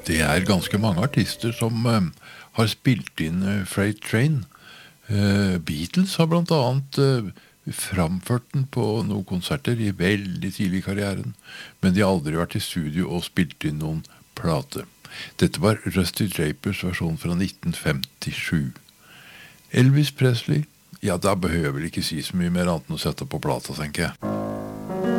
Det ganske mange artister som har spilt inn Freight Train. Beatles har blant annet framført den på noen konserter i veldig tidlig i karrieren, men de har aldri vært i studio og spilt inn noen plate. Dette var Rusty Drapers versjon fra 1957. Elvis Presley, ja, da behøver jeg ikke si så mye mer annet enn å sette på plata, tenker jeg.